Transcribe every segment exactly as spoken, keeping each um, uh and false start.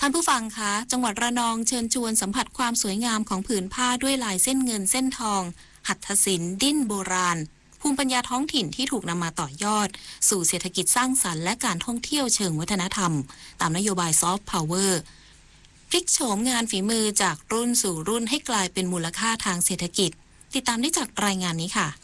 านผู้ฟังคะจังหวัดระนองเชิญชวนสัมผัสความสวยงามของผืนผ้าด้วยลายเส้นเงินเส้นทองหัตถศิลป์ดิ้นโบราณภูมิปัญญาท้องถิ่นที่ถูกนำมาต่อยอดสู่เศรษฐกิจสร้างสรรค์และการท่องเที่ยวเชิงวัฒนธรรมตามนโยบายซอฟต์พาวเวอร์พลิกโฉมงานฝีมือจากรุ่นสู่รุ่นให้กลายเป็นมูลค่าทางเศรษฐกิจติดตามได้จากรายงานนี้ค่ะ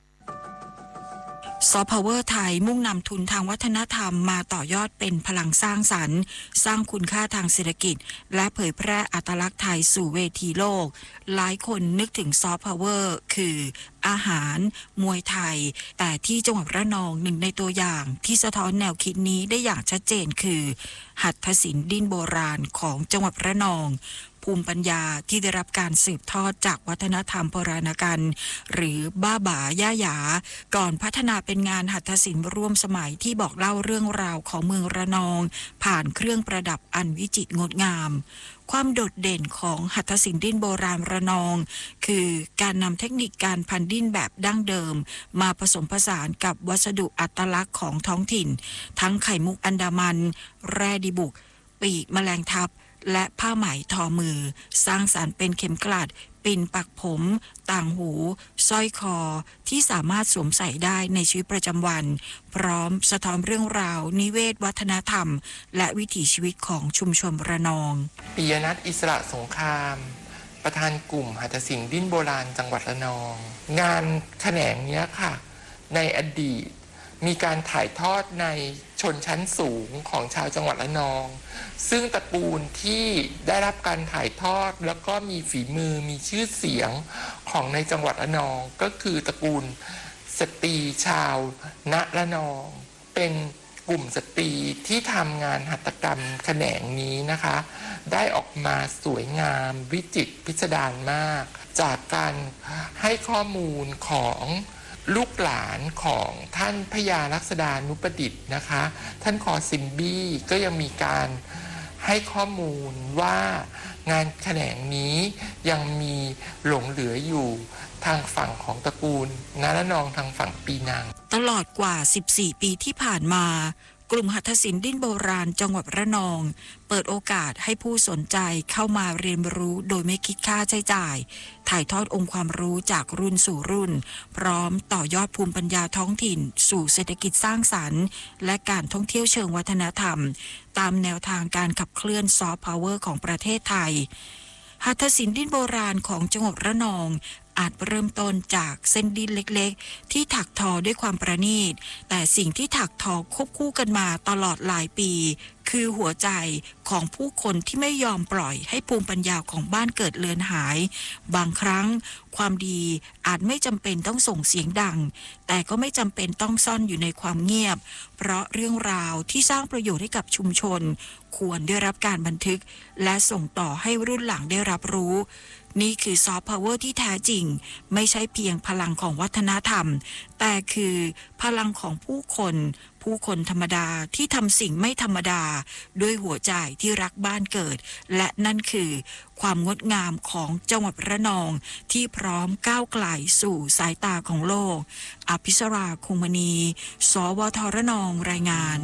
ซอฟต์พาวเวอร์ไทยมุ่งนำทุนทางวัฒนธรรมมาต่อยอดเป็นพลังสร้างสรรค์สร้างคุณค่าทางเศรษฐกิจและเผยแพร่อัตลักษณ์ไทยสู่เวทีโลกหลายคนนึกถึงซอฟต์พาวเวอร์คืออาหารมวยไทยแต่ที่จังหวัดระนองหนึ่งในตัวอย่างที่สะท้อนแนวคิดนี้ได้อย่างชัดเจนคือหัตถศิลป์ดิ้นโบราณของจังหวัดระนองภูมิปัญญาที่ได้รับการสืบทอดจากวัฒนธรรมโบราณกันหรือบ้าบ่าย่าหยาก่อนพัฒนาเป็นงานหัตถศิลป์ร่วมสมัยที่บอกเล่าเรื่องราวของเมืองระนองผ่านเครื่องประดับอันวิจิตรงดงามความโดดเด่นของหัตถศิลป์ดิ้นโบราณระนองคือการนำเทคนิคการพันดิ้นแบบดั้งเดิมมาผสมผสานกับวัสดุอัตลักษณ์ของท้องถิ่นทั้งไข่มุกอันดามันแร่ดิบุกปีกแมลงทับและผ้าไหมทอมือสร้างสรรค์เป็นเข็มกลัดปิ่นปักผมต่างหูสร้อยคอที่สามารถสวมใส่ได้ในชีวิตประจำวันพร้อมสะท้อนเรื่องราวนิเวศวัฒนธรรมและวิถีชีวิตของชุมชนระนองปิยนัทอิสระสงครามประธานกลุ่มหัตถศิลป์ดิ้นโบราณจังหวัดระนองงานแขนงนี้ค่ะในอดีตมีการถ่ายทอดในชนชั้นสูงของชาวจังหวัดระนองซึ่งตระกูลที่ได้รับการถ่ายทอดแล้วก็มีฝีมือมีชื่อเสียงของในจังหวัดระนองก็คือตระกูลสตรีชาวณระนองเป็นกลุ่มสตรีที่ทำงานหัตถกรรมแขนงนี้นะคะได้ออกมาสวยงามวิจิตรพิสดารมากจากการให้ข้อมูลของลูกหลานของท่านพญาลักษดานุประดิษฐ์นะคะท่านคอซิมบี้ก็ยังมีการให้ข้อมูลว่างานแขนงนี้ยังมีหลงเหลืออยู่ทางฝั่งของตระกูลณระนองทางฝั่งปีนังตลอดกว่าสิบสี่ปีที่ผ่านมากลุ่มหัตถศิลป์ดิ้นโบราณจังหวัดระนองเปิดโอกาสให้ผู้สนใจเข้ามาเรียนรู้โดยไม่คิดค่าใช้จ่ายถ่ายทอดองค์ความรู้จากรุ่นสู่รุ่นพร้อมต่อยอดภูมิปัญญาท้องถิ่นสู่เศรษฐกิจสร้างสรรค์และการท่องเที่ยวเชิงวัฒนธรรมตามแนวทางการขับเคลื่อนซอฟต์พาวเวอร์ของประเทศไทยหัตถศิลป์ดิ้นโบราณของจังหวัดระนองอาจเริ่มต้นจากเส้นดิ้นเล็กๆที่ถักทอด้วยความประณีตแต่สิ่งที่ถักทอควบคู่กันมาตลอดหลายปีคือหัวใจของผู้คนที่ไม่ยอมปล่อยให้ภูมิปัญญาของบ้านเกิดเลือนหายบางครั้งความดีอาจไม่จำเป็นต้องส่งเสียงดังแต่ก็ไม่จำเป็นต้องซ่อนอยู่ในความเงียบเพราะเรื่องราวที่สร้างประโยชน์ให้กับชุมชนควรได้รับการบันทึกและส่งต่อให้รุ่นหลังได้รับรู้นี่คือซอฟต์พาวเวอร์ที่แท้จริงไม่ใช่เพียงพลังของวัฒนธรรมแต่คือพลังของผู้คนผู้คนธรรมดาที่ทำสิ่งไม่ธรรมดาด้วยหัวใจที่รักบ้านเกิดและนั่นคือความงดงามของจังหวัดระนองที่พร้อมก้าวไกลสู่สายตาของโลกอภิสราคงมณีสวทระนองรายงาน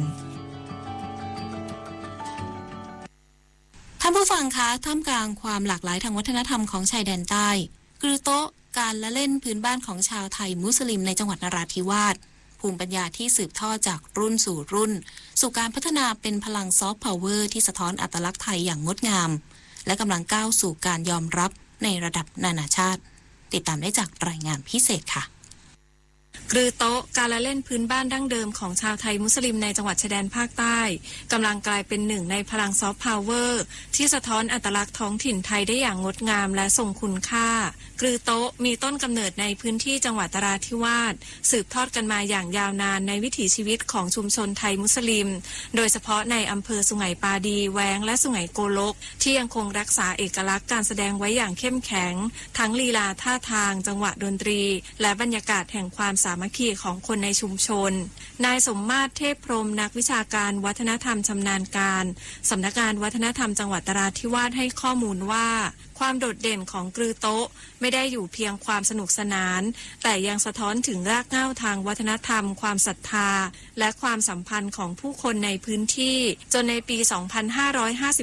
ท่านผู้ฟังคะท่ามกลางความหลากหลายทางวัฒนธรรมของชายแดนใต้กรือโต๊ะการละเล่นพื้นบ้านของชาวไทยมุสลิมในจังหวัดนราธิวาสภูมิปัญญาที่สืบทอดจากรุ่นสู่รุ่นสู่การพัฒนาเป็นพลังซอฟต์พาวเวอร์ที่สะท้อนอัตลักษณ์ไทยอย่างงดงามและกำลังก้าวสู่การยอมรับในระดับนานาชาติติดตามได้จากรายงานพิเศษค่ะกรือโต๊ะการละเล่นพื้นบ้านดั้งเดิมของชาวไทยมุสลิมในจังหวัดชายแดนภาคใต้กำลังกลายเป็นหนึ่งในพลังซอฟต์พาวเวอร์ที่สะท้อนอัตลักษณ์ท้องถิ่นไทยได้อย่างงดงามและทรงคุณค่ากรือโต๊ะมีต้นกำเนิดในพื้นที่จังหวัดนราธิวาสสืบทอดกันมาอย่างยาวนานในวิถีชีวิตของชุมชนไทยมุสลิมโดยเฉพาะในอำเภอสุไหงปาดีแว้งและสุไหงโกลกที่ยังคงรักษาเอกลักษณ์การแสดงไว้อย่างเข้มแข็งทั้งลีลาท่าทางจังหวะดนตรีและบรรยากาศแห่งความสามัคคีของคนในชุมชนนายสมมาตรเทพพรหมนักวิชาการวัฒนธรรมชำนาญการสำนักงานวัฒนธรรมจังหวัดนราธิวาสให้ข้อมูลว่าความโดดเด่นของกรือโต๊ะไม่ได้อยู่เพียงความสนุกสนานแต่ยังสะท้อนถึงรากเหง้าทางวัฒนธรรมความศรัทธาและความสัมพันธ์ของผู้คนในพื้นที่จนในปี สองพันห้าร้อยห้าสิบหก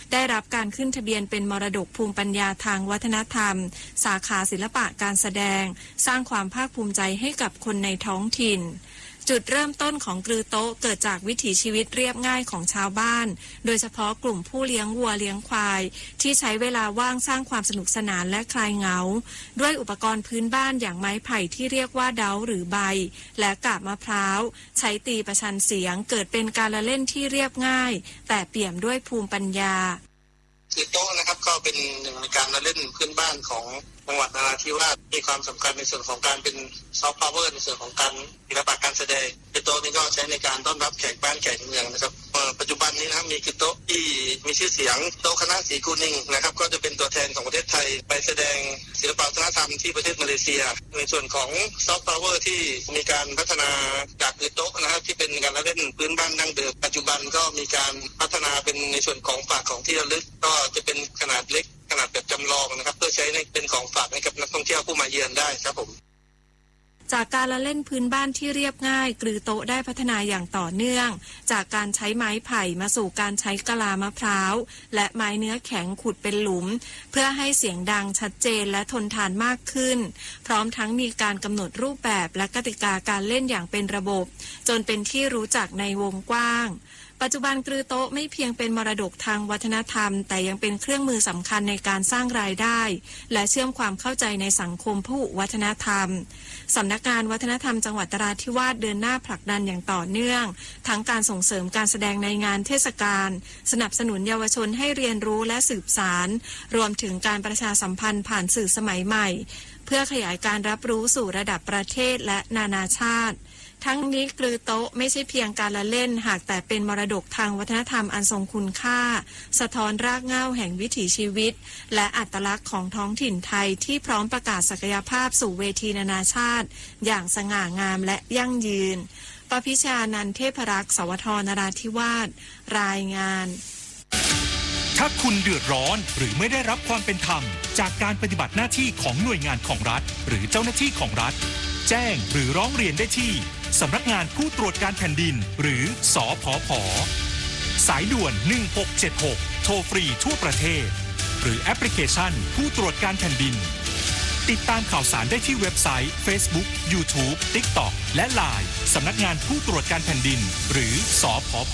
ได้รับการขึ้นทะเบียนเป็นมรดกภูมิปัญญาทางวัฒนธรรมสาขาศิลปะการแสดงสร้างความภาคภูมิใจให้กับคนในท้องถิ่นจุดเริ่มต้นของกรือโต๊ะเกิดจากวิถีชีวิตเรียบง่ายของชาวบ้านโดยเฉพาะกลุ่มผู้เลี้ยงวัวเลี้ยงควายที่ใช้เวลาว่างสร้างความสนุกสนานและคลายเหงาด้วยอุปกรณ์พื้นบ้านอย่างไม้ไผ่ที่เรียกว่าเดาหรือใบและกาบมะพร้าวใช้ตีประชันเสียงเกิดเป็นการละเล่นที่เรียบง่ายแต่เปี่ยมด้วยภูมิปัญญาคือโต๊ะนะครับก็เป็นหนึ่งในการละเล่นพื้นบ้านของจังหวัดนราธิวาสมีความสำคัญในส่วนของการเป็นซอฟต์พาวเวอร์ในส่วนของการศิลปะการแสดงคือโต๊ะนี้ก็ใช้ในการต้อนรับแขกบ้านแขกเมืองนะครับปัจจุบันนี้นะครับมีคือโต๊ะที่มีชื่อเสียงโต๊ะคณะศรีกูนิ่งนะครับก็จะเป็นตัวแทนของประเทศไทยไปแสดงศิลปะวัฒนธรรมที่ประเทศมาเลเซียในส่วนของซอฟต์พาวเวอร์ที่มีการพัฒนาจากคือโต๊ะนะครับที่เป็นการละเล่นพื้นบ้านดั้งเดิมปัจจุบันก็มีการพัฒนาเป็นในส่วนของฝากของที่ระลึกก็จะเป็นขนาดเล็กขนาดแบบจำลองนะครับเพื่อใช้ในเป็นของฝากให้กับนักท่องเที่ยวผู้มาเยือนได้ครับผมจากการละเล่นพื้นบ้านที่เรียบง่ายกรือโต๊ะได้พัฒนาอย่างต่อเนื่องจากการใช้ไม้ไผ่มาสู่การใช้กะลามะพร้าวและไม้เนื้อแข็งขุดเป็นหลุมเพื่อให้เสียงดังชัดเจนและทนทานมากขึ้นพร้อมทั้งมีการกำหนดรูปแบบและกติกาการเล่นอย่างเป็นระบบจนเป็นที่รู้จักในวงกว้างปัจจุบันกรือโต๊ะไม่เพียงเป็นมรดกทางวัฒนธรรมแต่ยังเป็นเครื่องมือสำคัญในการสร้างรายได้และเชื่อมความเข้าใจในสังคมผู้วัฒนธรรมสำนักงานวัฒนธรรมจังหวัดนราธิวาสเดินหน้าผลักดันอย่างต่อเนื่องทั้งการส่งเสริมการแสดงในงานเทศกาลสนับสนุนเยาวชนให้เรียนรู้และสืบสานรวมถึงการประชาสัมพันธ์ผ่านสื่อสมัยใหม่เพื่อขยายการรับรู้สู่ระดับประเทศและนานาชาติทั้งนี้กรือโต๊ะไม่ใช่เพียงการละเล่นหากแต่เป็นมรดกทางวัฒนธรรมอันทรงคุณค่าสะท้อนรากเหง้าแห่งวิถีชีวิตและอัตลักษณ์ของท้องถิ่นไทยที่พร้อมประกาศศักยภาพสู่เวทีนานาชาติอย่างสง่างามและยั่งยืนปพิชานันท์เทพรักษ์สวทนราธิวาสรายงานถ้าคุณเดือดร้อนหรือไม่ได้รับความเป็นธรรมจากการปฏิบัติหน้าที่ของหน่วยงานของรัฐหรือเจ้าหน้าที่ของรัฐแจ้งหรือร้องเรียนได้ที่สำนักงานผู้ตรวจการแผ่นดินหรือสผผ.สายด่วนหนึ่งหกเจ็ดหกโทรฟรีทั่วประเทศหรือแอปพลิเคชันผู้ตรวจการแผ่นดินติดตามข่าวสารได้ที่เว็บไซต์ Facebook YouTube TikTok และ ไลน์ สำนักงานผู้ตรวจการแผ่นดินหรือสผผ.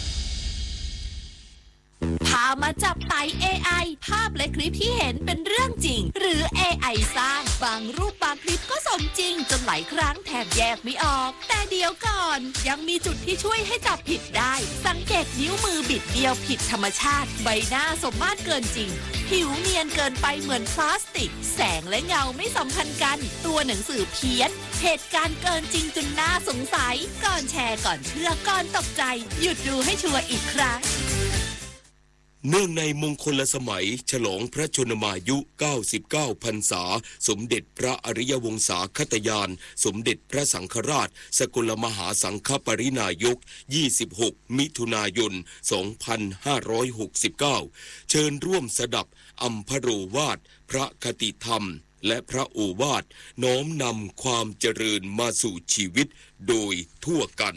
พามาจับไต่ เอ ไอ ภาพและคลิปที่เห็นเป็นเรื่องจริงหรือ เอ ไอ สร้างบางรูปบางคลิปก็สมจริงจนหลายครั้งแทบแยกไม่ออกแต่เดี๋ยวก่อนยังมีจุดที่ช่วยให้จับผิดได้สังเกตนิ้วมือบิดเบี้ยวผิดธรรมชาติใบหน้าสมมาตรเกินจริงผิวเนียนเกินไปเหมือนพลาสติกแสงและเงาไม่สัมพันธ์กันตัวหนังสือเพี้ยนเหตุการณ์เกินจริงจนน่าสงสัยก่อนแชร์ก่อนเชื่อก่อนตกใจหยุดดูให้ชัวร์อีกครั้งเนื่องในมงคลสมัยฉลองพระชนมายุเก้าสิบเก้าพรรษาสมเด็จพระอริยวงศาคตยานสมเด็จพระสังฆราชสกลมหาสังฆปรินายกยี่สิบหกมิถุนายนสองพันห้าร้อยหกสิบเก้าเชิญร่วมสดับอัมพโรวาทพระคติธรรมและพระโอวาทน้อมนำความเจริญมาสู่ชีวิตโดยทั่วกัน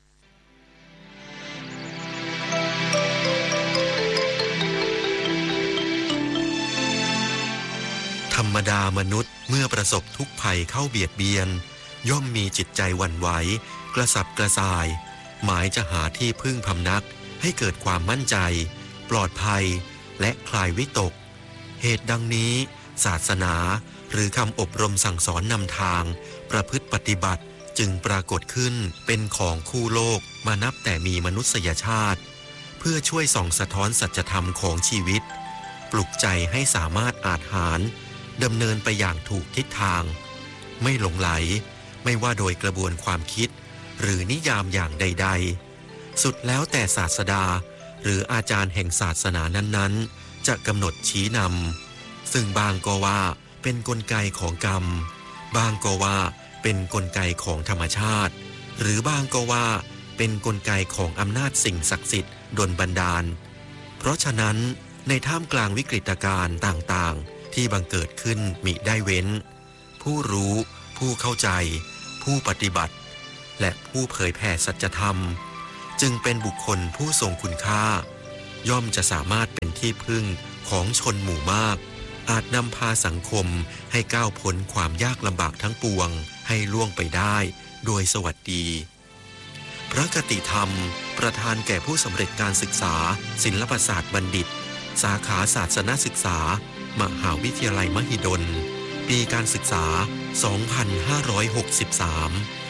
ธรรมดามนุษย์เมื่อประสบทุกข์ภัยเข้าเบียดเบียนย่อมมีจิตใจหวั่นไหวกระสับกระส่ายหมายจะหาที่พึ่งพำนักให้เกิดความมั่นใจปลอดภัยและคลายวิตกเหตุดังนี้ศาสนาหรือคำอบรมสั่งสอนนำทางประพฤติปฏิบัติจึงปรากฏขึ้นเป็นของคู่โลกมานับแต่มีมนุษยชาติเพื่อช่วยส่องสะท้อนสัจธรรมของชีวิตปลุกใจให้สามารถอาจหารดำเนินไปอย่างถูกทิศทางไม่หลงไหลไม่ว่าโดยกระบวนความคิดหรือนิยามอย่างใดๆสุดแล้วแต่ศาสดาหรืออาจารย์แห่งศาสนานั้นๆจะกำหนดชี้นำซึ่งบางก็ว่าเป็นกลไกของกรรมบางก็ว่าเป็นกลไกของธรรมชาติหรือบางก็ว่าเป็นกลไกของอำนาจสิ่งศักดิ์สิทธิ์ดลบันดาลเพราะฉะนั้นในท่ามกลางวิกฤตการณ์ต่างๆที่บังเกิดขึ้นมิได้เว้นผู้รู้ผู้เข้าใจผู้ปฏิบัติและผู้เผยแผ่สัจธรรมจึงเป็นบุคคลผู้ทรงคุณค่าย่อมจะสามารถเป็นที่พึ่งของชนหมู่มากอาจนำพาสังคมให้ก้าวพ้นความยากลำบากทั้งปวงให้ล่วงไปได้โดยสวัสดีพระคติธรรมประทานแก่ผู้สำเร็จการศึกษาศิลปศาสตร์บัณฑิตสาขาศาสนศึกษามหาวิทยาลัยมหิดลปีการศึกษา สองพันห้าร้อยหกสิบสาม